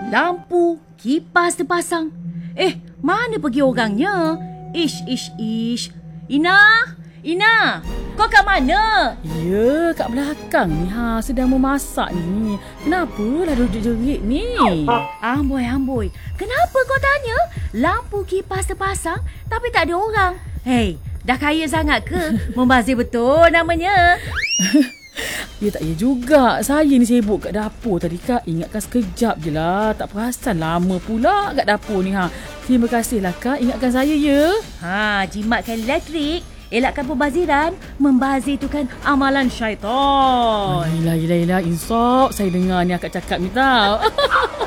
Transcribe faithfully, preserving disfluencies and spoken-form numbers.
lampu, kipas terpasang. Eh, mana pergi orangnya? Ish, ish, ish. Ina, Ina, kau kat mana? Ya, kat belakang ni. Ha, sedang memasak ni. Kenapa lah duduk jerit ni? Amboi, amboi. Kenapa kau tanya? Lampu kipas terpasang tapi tak ada orang. Hei, dah kaya sangat ke? Membazir betul namanya. Ya tak ya juga. Saya ni sibuk kat dapur tadi Kak. Ingatkan sekejap je lah. Tak perasan lama pula kat dapur ni. Ha. Terima kasihlah Kak. Ingatkan saya ya. Ha, jimatkan elektrik. Elakkan pembaziran. Membazir tu kan amalan syaitan. Yelah, yelah, yelah. Insaf saya dengar ni akak cakap ni tau.